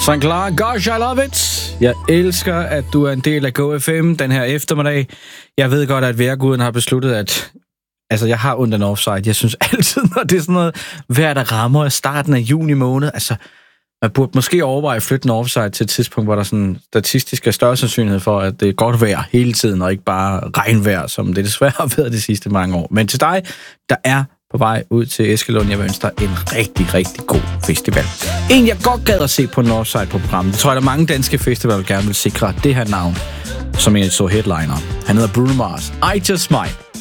Sanklar, gosh, I love it. Jeg elsker, at du er en del af GoFM den her eftermiddag. Jeg ved godt, at vejrguden har besluttet, at jeg har ondt en offside. Jeg synes altid, når det er sådan noget vejr, der rammer starten af juni måned, man burde måske overveje at flytte en offside til et tidspunkt, hvor der sådan statistisk er større sandsynlighed for, at det er godt vejr hele tiden, og ikke bare regnvejr, som det desværre har været de sidste mange år. Men til dig, der er på vej ud til Eskelund, jeg vil ønske dig en rigtig, rigtig god festival. En, jeg godt gad at se på Northside på programmet. Det tror jeg, der mange danske festivaler gerne vil sikre det her navn, som en så headliner. Han hedder Bruno Mars. I Just Might.